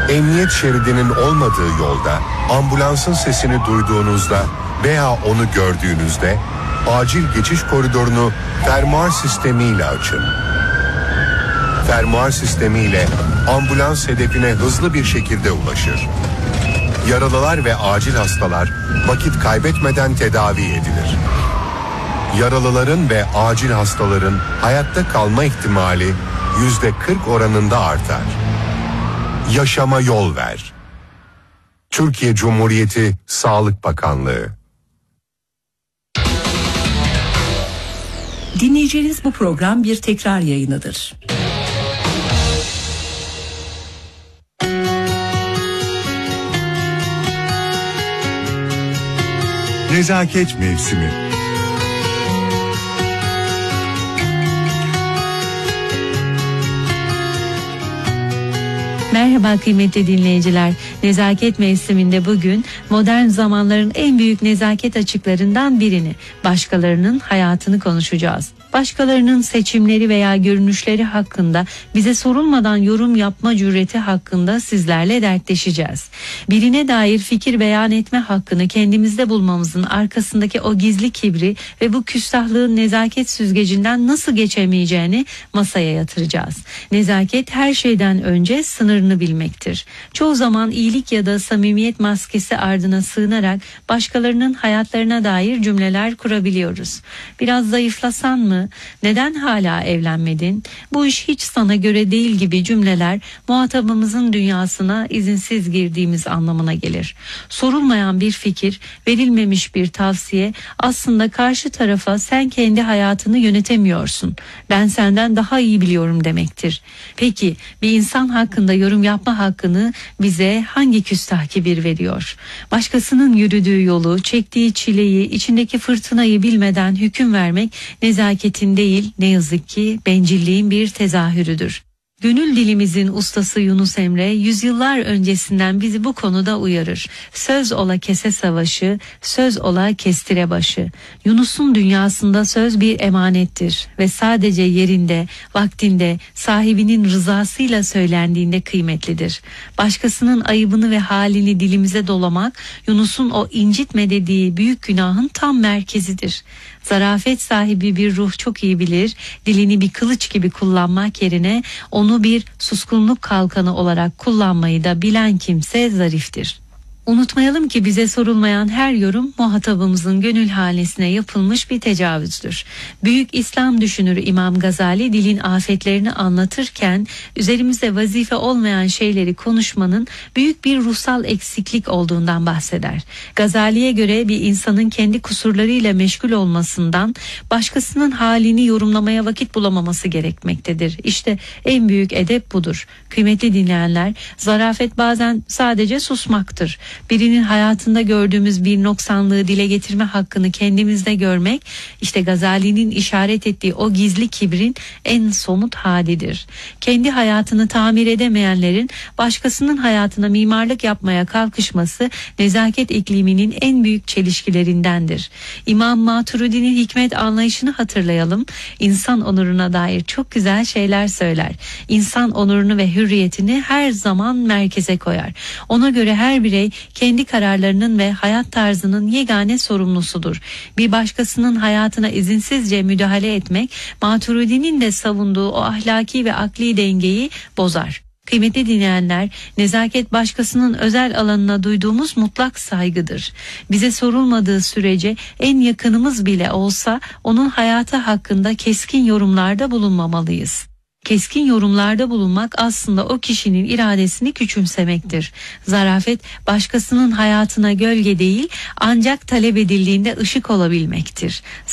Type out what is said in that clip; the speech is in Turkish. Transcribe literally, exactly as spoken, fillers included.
Emniyet şeridinin olmadığı yolda ambulansın sesini duyduğunuzda veya onu gördüğünüzde acil geçiş koridorunu fermuar sistemiyle açın. Fermuar sistemiyle ambulans hedefine hızlı bir şekilde ulaşır. Yaralılar ve acil hastalar vakit kaybetmeden tedavi edilir. Yaralıların ve acil hastaların hayatta kalma ihtimali yüzde kırk oranında artar. Yaşama yol ver. Türkiye Cumhuriyeti Sağlık Bakanlığı. Dinleyeceğiniz bu program bir tekrar yayınıdır. Nezaket mevsimi. Merhaba kıymetli dinleyiciler. Nezaket mevsiminde bugün modern zamanların en büyük nezaket açıklarından birini, başkalarının hayatını konuşacağız. Başkalarının seçimleri veya görünüşleri hakkında bize sorulmadan yorum yapma cüreti hakkında sizlerle dertleşeceğiz. Birine dair fikir beyan etme hakkını kendimizde bulmamızın arkasındaki o gizli kibri ve bu küstahlığın nezaket süzgecinden nasıl geçemeyeceğini masaya yatıracağız. Nezaket her şeyden önce sınırını bilmektir. Çoğu zaman iyilik ya da samimiyet maskesi ardına sığınarak başkalarının hayatlarına dair cümleler kurabiliyoruz. Biraz zayıflasan mı? Neden hala evlenmedin? Bu iş hiç sana göre değil gibi cümleler muhatabımızın dünyasına izinsiz girdiğimiz anlamına gelir. Sorulmayan bir fikir, verilmemiş bir tavsiye aslında karşı tarafa sen kendi hayatını yönetemiyorsun, ben senden daha iyi biliyorum demektir. Peki bir insan hakkında yorum yapma hakkını bize hangi küstah kibir veriyor? Başkasının yürüdüğü yolu, çektiği çileyi, içindeki fırtınayı bilmeden hüküm vermek nezaketin değil, ne yazık ki bencilliğin bir tezahürüdür. Gönül dilimizin ustası Yunus Emre yüzyıllar öncesinden bizi bu konuda uyarır. Söz ola kese savaşı, söz ola kestire başı. Yunus'un dünyasında söz bir emanettir ve sadece yerinde, vaktinde, sahibinin rızasıyla söylendiğinde kıymetlidir. Başkasının ayıbını ve halini dilimize dolamak, Yunus'un o incitme dediği büyük günahın tam merkezidir. Zarafet sahibi bir ruh çok iyi bilir, dilini bir kılıç gibi kullanmak yerine onu bir suskunluk kalkanı olarak kullanmayı da bilen kimse zariftir. Unutmayalım ki bize sorulmayan her yorum muhatabımızın gönül hanesine yapılmış bir tecavüzdür. Büyük İslam düşünürü İmam Gazali dilin afetlerini anlatırken üzerimize vazife olmayan şeyleri konuşmanın büyük bir ruhsal eksiklik olduğundan bahseder. Gazali'ye göre bir insanın kendi kusurlarıyla meşgul olmasından başkasının halini yorumlamaya vakit bulamaması gerekmektedir. İşte en büyük edep budur. Kıymetli dinleyenler, zarafet bazen sadece susmaktır. Birinin hayatında gördüğümüz bir noksanlığı dile getirme hakkını kendimizde görmek, işte Gazali'nin işaret ettiği o gizli kibrin en somut halidir. Kendi hayatını tamir edemeyenlerin başkasının hayatına mimarlık yapmaya kalkışması nezaket ikliminin en büyük çelişkilerindendir. İmam Maturidi'nin hikmet anlayışını hatırlayalım. İnsan onuruna dair çok güzel şeyler söyler. İnsan onurunu ve hürriyetini her zaman merkeze koyar. Ona göre her birey kendi kararlarının ve hayat tarzının yegane sorumlusudur. Bir başkasının hayatına izinsizce müdahale etmek, Maturidi'nin de savunduğu o ahlaki ve akli dengeyi bozar. Kıymetli dinleyenler, nezaket başkasının özel alanına duyduğumuz mutlak saygıdır. Bize sorulmadığı sürece en yakınımız bile olsa onun hayatı hakkında keskin yorumlarda bulunmamalıyız. Keskin yorumlarda bulunmak aslında o kişinin iradesini küçümsemektir. Zarafet başkasının hayatına gölge değil, ancak talep edildiğinde ışık olabilmektir.